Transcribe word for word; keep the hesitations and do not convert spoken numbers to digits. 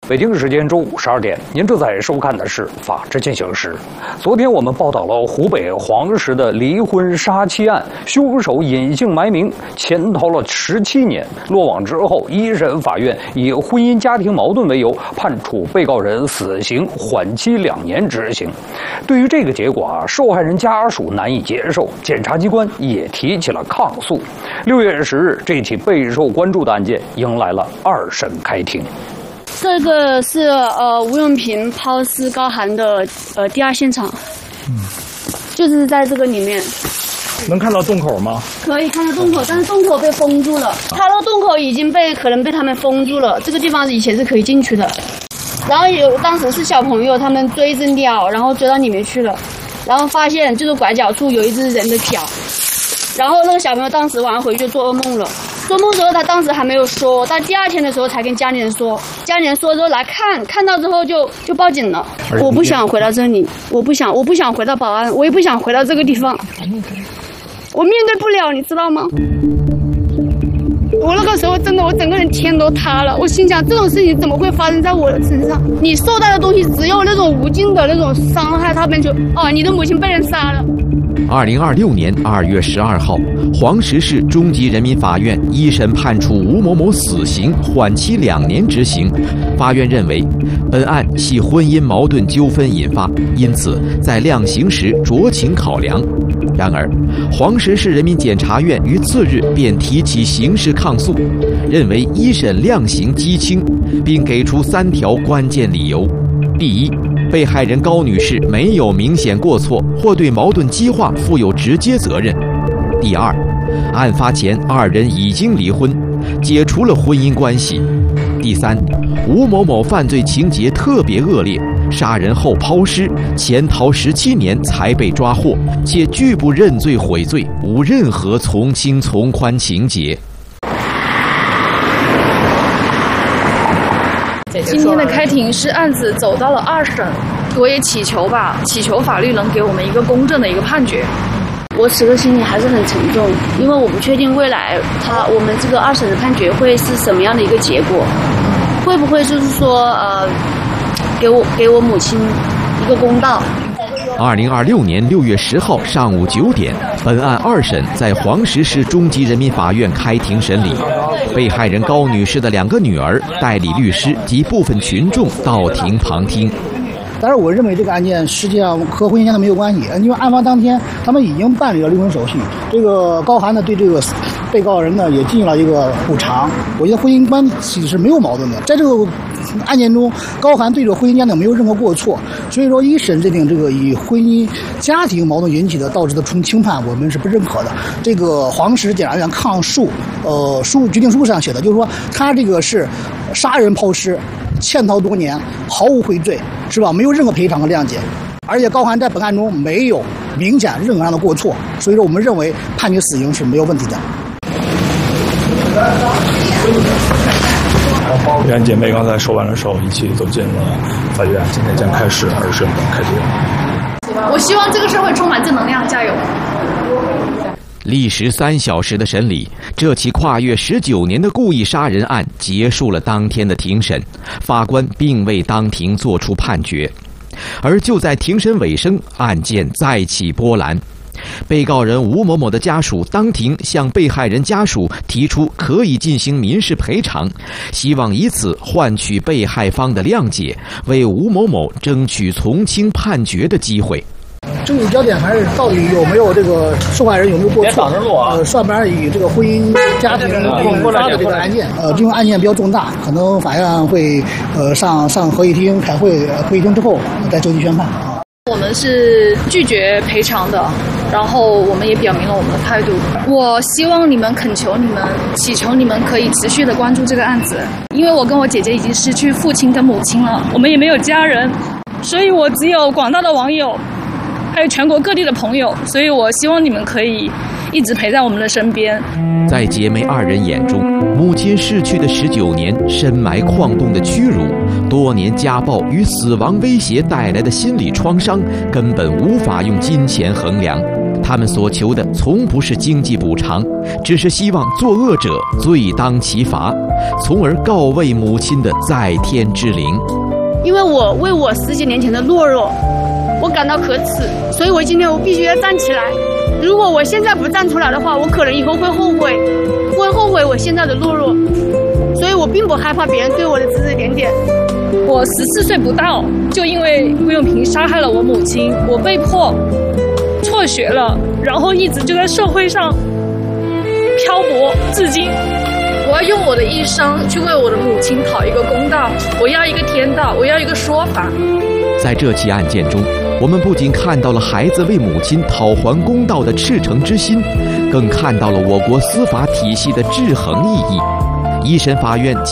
北京时间周五十二点，您正在收看的是《法治进行时》。昨天我们报道了湖北黄石的离婚杀妻案，凶手隐姓埋名，潜逃了十七年。落网之后，一审法院以婚姻家庭矛盾为由，判处被告人死刑，缓期两年执行。对于这个结果啊，受害人家属难以接受，检察机关也提起了抗诉。六月十日，这起备受关注的案件迎来了二审开庭。 这个是呃吴永平抛尸高寒的呃第二现场，嗯，就是在这个里面。 能看到洞口吗？ 可以看到洞口，但是洞口被封住了。他的洞口已经被可能被他们封住了。这个地方以前是可以进去的，然后有当时是小朋友他们追着鸟，然后追到里面去了，然后发现就是拐角处有一只人的脚，然后那个小朋友当时晚上回去就做噩梦了。做梦之后，他当时还没有说，到第二天的时候才跟家里人说。家里人说之后来看，看到之后就就报警了。我不想回到这里，我不想，我不想回到宝安，我也不想回到这个地方，我面对不了，你知道吗？我那个时候真的，我整个人天都塌了。我心想，这种事情怎么会发生在我的身上？你受到的东西只有那种无尽的那种伤害，他们就哦，你的母亲被人杀了。 二零二六年二月十二号，黄石市中级人民法院一审判处吴某某死刑，缓期两年执行。法院认为，本案系婚姻矛盾纠纷引发，因此在量刑时酌情考量。然而，黄石市人民检察院于次日便提起刑事抗诉，认为一审量刑畸轻，并给出三条关键理由：第一，被害人高女士没有明显过错或对矛盾激化负有直接责任；第二，案发前二人已经离婚，解除了婚姻关系；第三，吴某某犯罪情节特别恶劣，杀人后抛尸，潜逃十七年才被抓获，且拒不认罪悔罪，无任何从轻从宽情节。 今天的开庭是案子走到了二审，我也祈求吧，祈求法律能给我们一个公正的一个判决。 我此刻心里还是很沉重，因为我不确定未来他我们这个二审的判决会是什么样的一个结果，会不会就是说呃，给我给我母亲一个公道。 二零二六年六月十号上午九点，本案二审在黄石市中级人民法院开庭审理。被害人高女士的两个女儿、代理律师及部分群众到庭旁听。 但是我认为这个案件实际上和婚姻家庭没有关系，因为案发当天他们已经办理了离婚手续。这个高寒呢对这个被告人呢也进行了一个补偿。我觉得婚姻关系是没有矛盾的，在这个案件中，高寒对这个婚姻家庭没有任何过错，所以说一审认定这个以婚姻家庭矛盾引起的导致的从轻判，我们是不认可的。这个黄石检察院抗诉呃书决定书上写的，就是说他这个是杀人抛尸，潜逃多年，毫无悔罪，是吧？没有任何赔偿和谅解，而且高寒在本案中没有明显任何样的过错，所以说我们认为判决死刑是没有问题的。 两姐妹刚才说完了之后，一起走进了法院，今天将开始二审的开庭。 我希望这个社会充满正能量，加油！ 历时三小时的审理，这起跨越十九年的故意杀人案结束了当天的庭审，法官并未当庭作出判决。而就在庭审尾声，案件再起波澜。被告人吴某某的家属当庭向被害人家属提出可以进行民事赔偿，希望以此换取被害方的谅解，为吴某某争取从轻判决的机会。 争议焦点还是到底有没有这个受害人有没有过错？呃，上边以这个婚姻家庭引发的这个案件，呃，这种案件比较重大，可能法院会呃上上合议厅开会，会议厅之后再就地宣判啊。 我们是拒绝赔偿的，然后我们也表明了我们的态度。我希望你们恳求你们，祈求你们可以持续的关注这个案子，因为我跟我姐姐已经失去父亲跟母亲了，我们也没有家人，所以我只有广大的网友，还有全国各地的朋友，所以我希望你们可以一直陪在我们的身边。 在姐妹二人眼中，母亲逝去的十九年深埋矿洞的屈辱，多年家暴与死亡威胁带来的心理创伤，根本无法用金钱衡量。 他们所求的从不是经济补偿，只是希望作恶者罪当其罚，从而告慰母亲的在天之灵。 因为我为我十几年前的懦弱，我感到可耻，所以我今天我必须要站起来。如果我现在不站出来的话，我可能以后会后悔，会后悔我现在的懦弱。所以我并不害怕别人对我的指指点点。 我十四岁不到，就因为吴永平杀害了我母亲，我被迫辍学了，然后一直就在社会上漂泊至今。我要用我的一生去为我的母亲讨一个公道，我要一个天道，我要一个说法。 在这起案件中，我们不仅看到了孩子为母亲讨还公道的赤诚之心，更看到了我国司法体系的制衡意义。一审法院